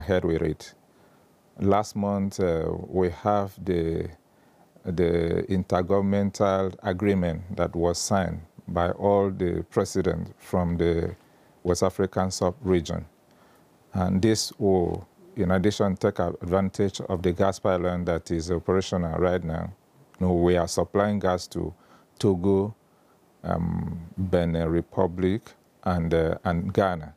ahead with it. Last month, we have the intergovernmental agreement that was signed by all the presidents from the West African sub-region. And this will, in addition, take advantage of the gas pipeline that is operational right now. We are supplying gas to Togo, Benin Republic, and Ghana.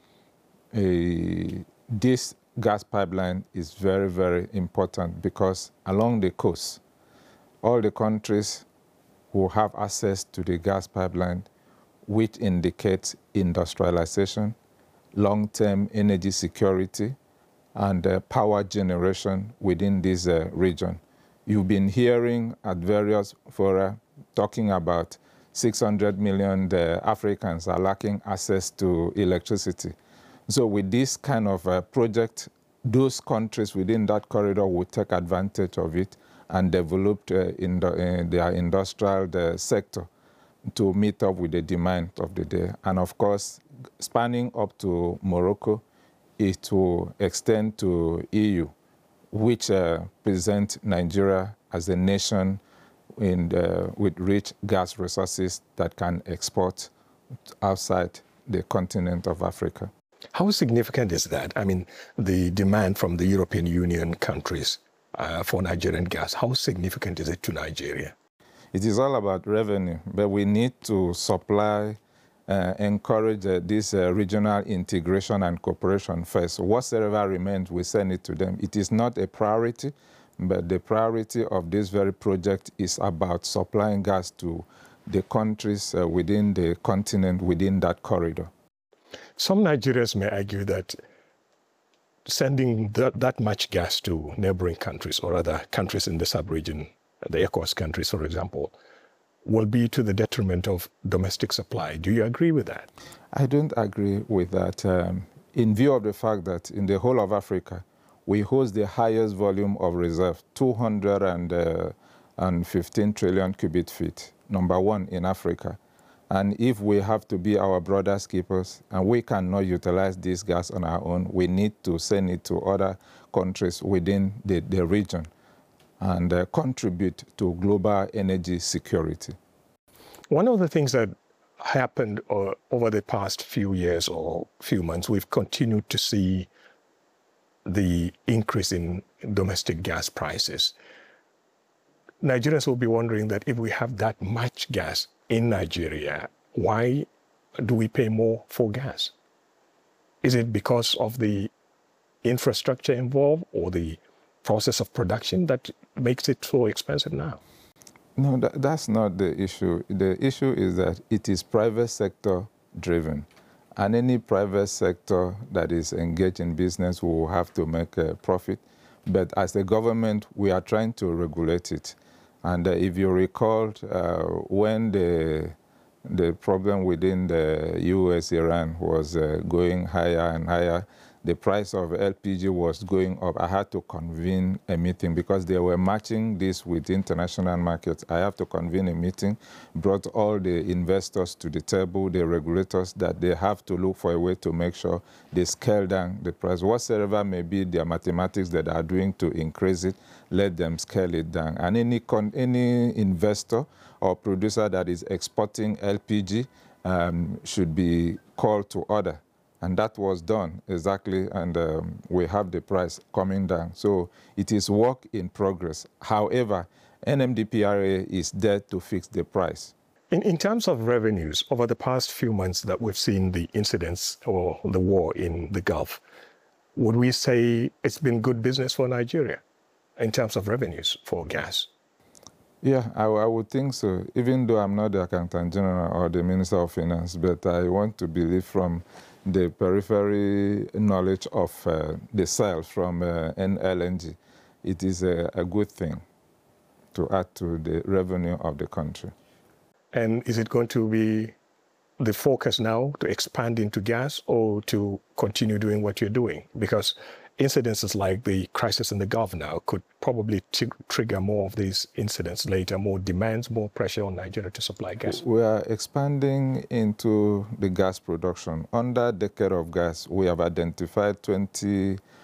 This gas pipeline is very, very important because along the coast, all the countries will have access to the gas pipeline, which indicates industrialization, long-term energy security, and power generation within this region. You've been hearing at various fora talking about 600 million Africans are lacking access to electricity. So with this kind of project, those countries within that corridor will take advantage of it and develop their industrial sector to meet up with the demand of the day. And of course, spanning up to Morocco, it will extend to EU, which present Nigeria as a nation with rich gas resources that can export outside the continent of Africa. How significant is that? I mean, the demand from the European Union countries for Nigerian gas, how significant is it to Nigeria? It is all about revenue, but we need to supply, encourage this regional integration and cooperation first. Whatsoever remains, we send it to them. It is not a priority, but the priority of this very project is about supplying gas to the countries within the continent, within that corridor. Some Nigerians may argue that sending that much gas to neighboring countries or other countries in the sub-region, the ECOWAS countries, for example, will be to the detriment of domestic supply. Do you agree with that? I don't agree with that. In view of the fact that in the whole of Africa, we host the highest volume of reserve, 215 trillion cubic feet, number one in Africa. And if we have to be our brother's keepers and we cannot utilize this gas on our own, we need to send it to other countries within the region and contribute to global energy security. One of the things that happened over the past few years or few months, we've continued to see the increase in domestic gas prices. Nigerians will be wondering that if we have that much gas in Nigeria, why do we pay more for gas? Is it because of the infrastructure involved or the process of production that makes it so expensive now? No, that's not the issue. The issue is that it is private sector driven. And any private sector that is engaged in business will have to make a profit. But as a government, we are trying to regulate it. And if you recall, when the problem within the US-Iran was going higher and higher, the price of LPG was going up. I had to convene a meeting because they were matching this with international markets. I have to convene a meeting, brought all the investors to the table, the regulators, that they have to look for a way to make sure they scale down the price. Whatsoever may be their mathematics that are doing to increase it, let them scale it down. And any investor or producer that is exporting LPG should be called to order. And that was done exactly, and we have the price coming down. So it is work in progress. However, NMDPRA is there to fix the price. In terms of revenues, over the past few months that we've seen the incidents or the war in the Gulf, would we say it's been good business for Nigeria in terms of revenues for gas? Yeah, I would think so, even though I'm not the Accountant General or the Minister of Finance, but I want to believe from the periphery knowledge of the sales from LNG, it is a good thing to add to the revenue of the country. And is it going to be the focus now to expand into gas or to continue doing what you're doing? Because incidences like the crisis in the Gulf now could probably trigger more of these incidents later, more demands, more pressure on Nigeria to supply gas. We are expanding into the gas production. Under Decade of Gas, we have identified 20